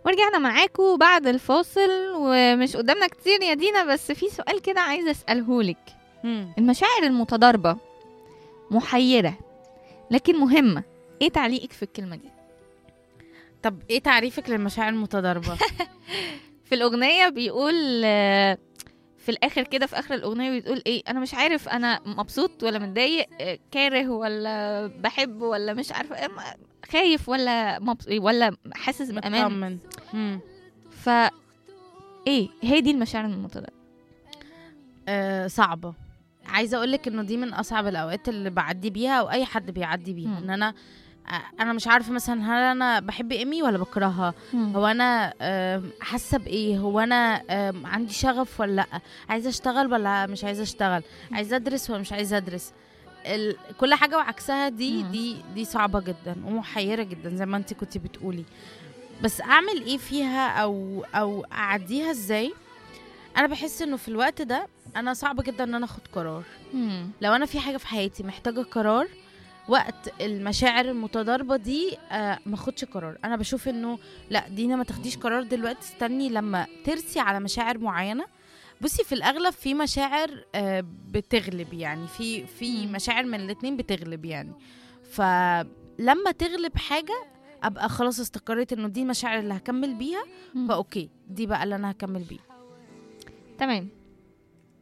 ورجعنا معاكم بعد الفاصل، ومش قدامنا كتير يا دينا، بس في سؤال كده عايزة أسألهولك. المشاعر المتضاربة محيرة لكن مهمة، ايه تعليقك في الكلمة دي؟ طب ايه تعريفك للمشاعر المتضاربة؟ في الأغنية بيقول في الآخر كده، في آخر الأغنية بتقول ايه، أنا مش عارف أنا مبسوط ولا متضايق، كاره ولا بحب ولا مش عارفة، خايف ولا حاسس بأمان. فا ايه هي دي المشاعر المتضاربة؟ صعبة. عايزة أقولك إنه دي من أصعب الأوقات اللي بعدي بيها أو أي حد بيعدي بيها. إن أنا مش عارفة مثلا هل أنا بحب إيمي ولا بكرهها، هو أنا حاسة بإيه، هو أنا عندي شغف ولا لأ، عايزة أشتغل ولا مش عايزة أشتغل، عايزة أدرس ولا مش عايزة أدرس. كل حاجة وعكسها دي صعبة جدا ومحيرة جدا زي ما أنت كنتي بتقولي. بس أعمل إيه فيها أو أعديها إزاي؟ أنا بحس إنه في الوقت ده أنا صعب جدا إن أنا أخد قرار. لو أنا في حاجة في حياتي محتاجة قرار، وقت المشاعر المتضاربة دي ما اخدش قرار. انا بشوف انه لا دينا ما تاخديش قرار دلوقتي، استني لما ترسي على مشاعر معينة. بصي في الاغلب في مشاعر بتغلب، يعني في مشاعر من الاتنين بتغلب يعني. فلما تغلب حاجة ابقى خلاص استقريت انه دي المشاعر اللي هكمل بيها، فاوكي دي بقى اللي انا هكمل بيها. تمام.